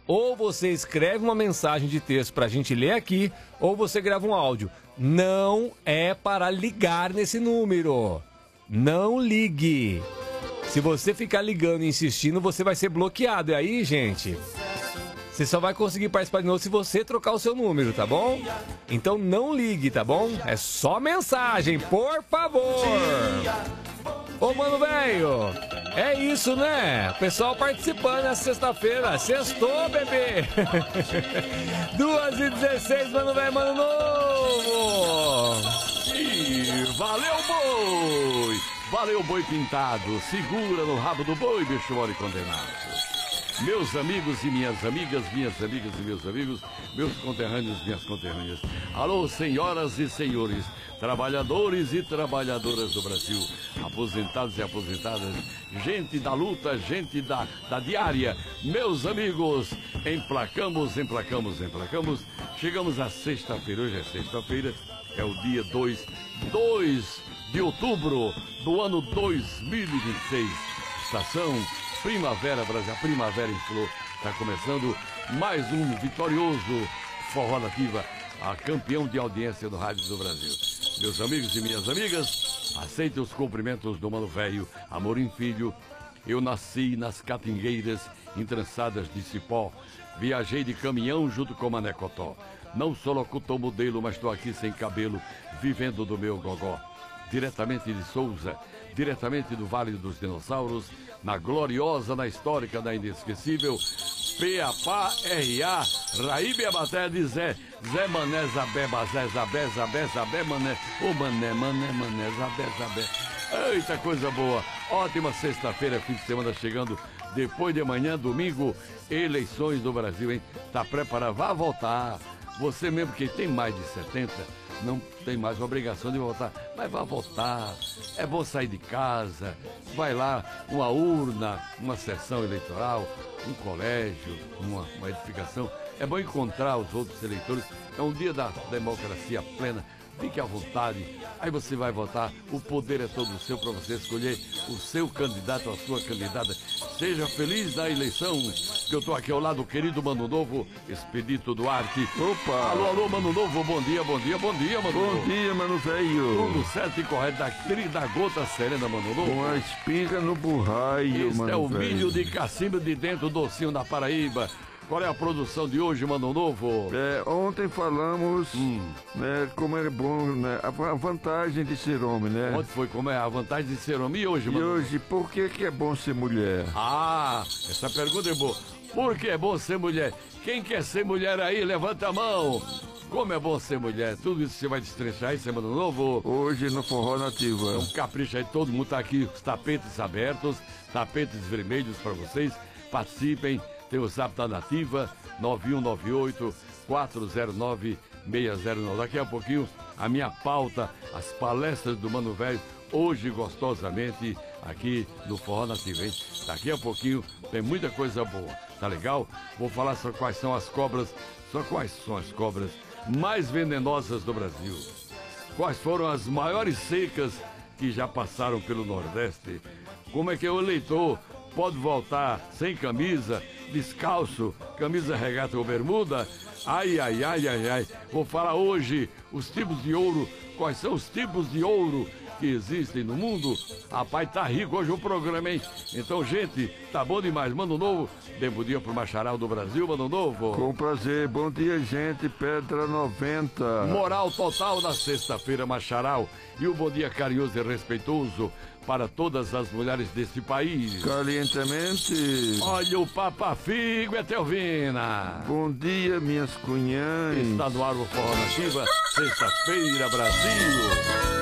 Ou você escreve uma mensagem de texto pra gente ler aqui, ou você grava um áudio. Não é para ligar nesse número. Não ligue. Se você ficar ligando e insistindo, você vai ser bloqueado. E aí, gente, você só vai conseguir participar de novo se você trocar o seu número, tá bom? Então não ligue, tá bom? É só mensagem, por favor. Ô, mano, velho, é isso, né? O pessoal participando nessa sexta-feira. Sextou, bebê. 2h16, mano, velho, mano novo. E valeu, boi! Valeu, boi pintado. Segura no rabo do boi, bicho mole condenado. Meus amigos e minhas amigas, minhas amigas e meus amigos, meus conterrâneos, minhas conterrâneas. Alô, senhoras e senhores, trabalhadores e trabalhadoras do Brasil, aposentados e aposentadas, gente da luta, gente da diária. Meus amigos, emplacamos. Chegamos à sexta-feira, hoje é sexta-feira, é o dia 2 de outubro do ano 2026. Estação Primavera Brasil, a primavera em flor. Está começando mais um vitorioso Forró Nativa, a campeão de audiência do Rádio do Brasil. Meus amigos e minhas amigas, aceitem os cumprimentos do Mano Velho, Amorim Filho. Eu nasci nas catingueiras entrançadas de cipó. Viajei de caminhão junto com Mané Cotó. Não sou locutor modelo, mas estou aqui sem cabelo, vivendo do meu gogó. Diretamente de Souza, diretamente do Vale dos Dinossauros, na gloriosa, na histórica, na inesquecível, P-A-P-A-R-A, Raíbe Abaté de Zé Mané, Zabé, Bazé, Zabé, Mané, ô Mané, Zabé, Zabé. Eita, coisa boa. Ótima sexta-feira, fim de semana chegando. Depois de amanhã, domingo, eleições do Brasil, hein? Tá preparado? Vá votar. Você mesmo que tem mais de 70, não tem mais obrigação de votar, mas vá votar. É bom sair de casa, vai lá, uma urna, uma sessão eleitoral, um colégio, uma edificação. É bom encontrar os outros eleitores. É um dia da democracia plena. Fique à vontade, aí você vai votar. O poder é todo seu para você escolher o seu candidato, a sua candidata. Seja feliz na eleição, que eu estou aqui ao lado do querido Mano Novo, Expedito Duarte. Opa! Alô, Mano Novo, bom dia, Mano Novo. Bom dia, Mano Velho. Tudo certo e correto, da gota serena, Mano Novo. Com a espinga no burraio, Este Mano é o velho. milho de cacimba de dentro, docinho da Paraíba. Qual é a produção de hoje, Mano Novo? Ontem falamos como é bom, né, a vantagem de ser homem, né? Ontem foi como é a vantagem de ser homem e hoje, E Mano Novo? hoje, por que é bom ser mulher? Ah, essa pergunta é boa. Por que é bom ser mulher? Quem quer ser mulher aí, levanta a mão. Como é bom ser mulher? Tudo isso você vai destrinchar aí, Semana Novo? Hoje no Forró Nativa. Então capricha aí, todo mundo tá aqui, os tapetes abertos, tapetes vermelhos para vocês. Participem, tem o Zap da Nativa, 9198-409-609. Daqui a pouquinho, a minha pauta, as palestras do Mano Velho, hoje gostosamente aqui no Forró Nativa, hein? Daqui a pouquinho tem muita coisa boa, tá legal? Vou falar só quais são as cobras mais venenosas do Brasil. Quais foram as maiores secas que já passaram pelo Nordeste? Como é que o eleitor pode voltar sem camisa, descalço, camisa regata ou bermuda? Ai. Vou falar hoje os tipos de ouro. Quais são os tipos de ouro que existem no mundo? Rapaz, tá rico hoje o programa, hein? Então, gente, tá bom demais. Mano Novo, dê bom dia pro Macharal do Brasil, Mano Novo. Com prazer. Bom dia, gente. Pedra 90. Moral total na sexta-feira, Macharal. E um bom dia carinhoso e respeitoso para todas as mulheres deste país. Calientemente. Olha o Papa Figo, Etelvina. Bom dia, minhas cunhãs. Está no ar o Forró Nativa, sexta-feira, Brasil.